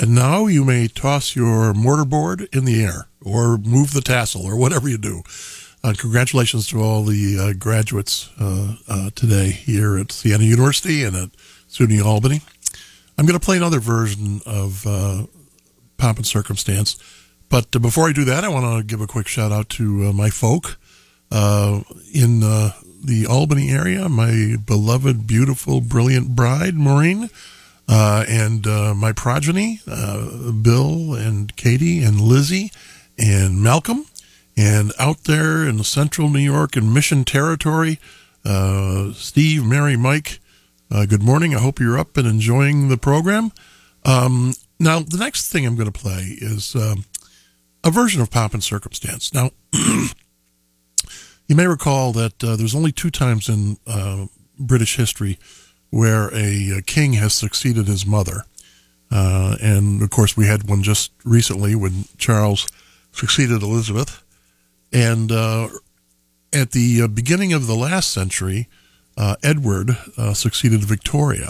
And now you may toss your mortarboard in the air or move the tassel or whatever you do. Congratulations to all the graduates today here at Siena University and at SUNY Albany. I'm going to play another version of Pomp and Circumstance. But before I do that, I want to give a quick shout out to my folk in the Albany area, my beloved, beautiful, brilliant bride, Maureen, and my progeny, Bill and Katie and Lizzie and Malcolm. And out there in central New York and Mission Territory, Steve, Mary, Mike, good morning. I hope you're up and enjoying the program. Now, the next thing I'm going to play is a version of Pomp and Circumstance. Now, you may recall that there's only 2 times in British history where a king has succeeded his mother. And, of course, we had one just recently when Charles succeeded Elizabeth. And at the beginning of the last century, Edward succeeded Victoria.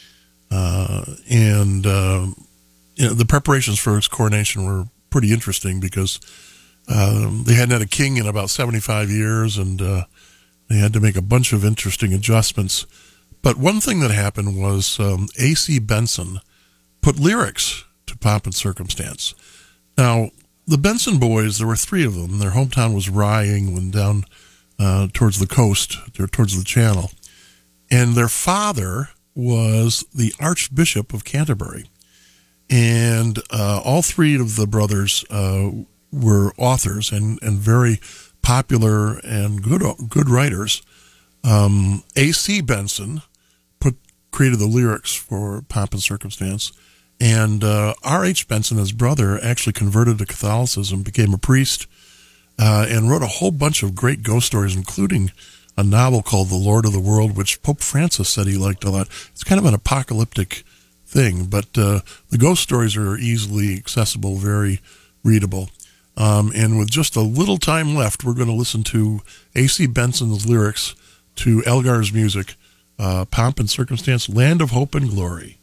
And the preparations for his coronation were pretty interesting because they hadn't had a king in about 75 years, and they had to make a bunch of interesting adjustments. But one thing that happened was A.C. Benson put lyrics to Pomp and Circumstance. Now, the Benson boys, there were 3 of them. Their hometown was Rye, England, down towards the coast, towards the Channel. And their father was the Archbishop of Canterbury. And all 3 of the brothers were authors and very popular and good writers. A.C. Benson created the lyrics for Pomp and Circumstance. And R.H. Benson, his brother, actually converted to Catholicism, became a priest, and wrote a whole bunch of great ghost stories, including a novel called The Lord of the World, which Pope Francis said he liked a lot. It's kind of an apocalyptic thing, but the ghost stories are easily accessible, very readable. And with just a little time left, we're going to listen to A.C. Benson's lyrics to Elgar's music, Pomp and Circumstance, Land of Hope and Glory.